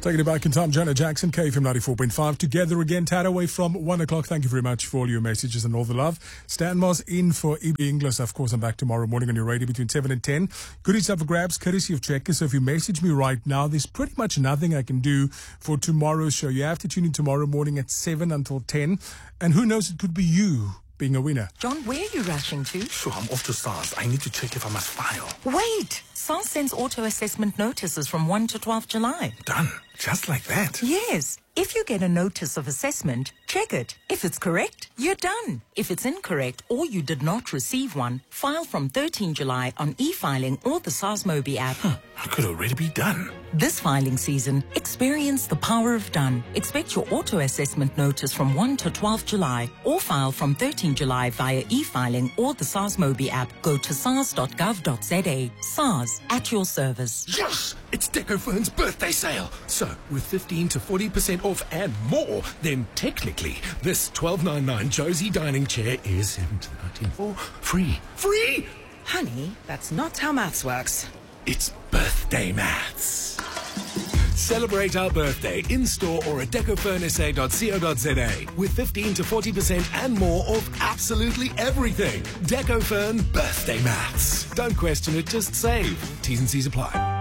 Taking it back in time, Janet Jackson, KFM 94.5. Together again, tad away from 1 o'clock. Thank you very much for all your messages and all the love. Stan Moss in for EB English. Of course, I'm back tomorrow morning on your radio between 7 and 10. Goodies up for grabs, courtesy of Checkers. So if you message me right now, there's pretty much nothing I can do for tomorrow's show. You have to tune in tomorrow morning at 7 until 10. And who knows, it could be you being a winner. John, where are you rushing to? Sure, I'm off to SARS. I need to check if I must file. Wait! SARS sends auto-assessment notices from 1 to 12 July. Done. Just like that. Yes. If you get a notice of assessment, check it. If it's correct, you're done. If it's incorrect or you did not receive one, file from 13 July on e-filing or the SARS Mobi app. I could already be done. This filing season, experience the power of done. Expect your auto-assessment notice from 1 to 12 July or file from 13 July via e-filing or the SARS Mobi app. Go to sars.gov.za. SARS, at your service. Yes! It's DecoPhone's birthday sale. So, with 15 to 40% off and more, then technically, this $12.99 Josie dining chair is $17.94 free. Free! Honey, that's not how maths works. It's birthday maths. Celebrate our birthday in-store or at decofurnsa.co.za with 15 to 40% and more off absolutely everything. DecoFern birthday maths. Don't question it, just save. T's and C's apply.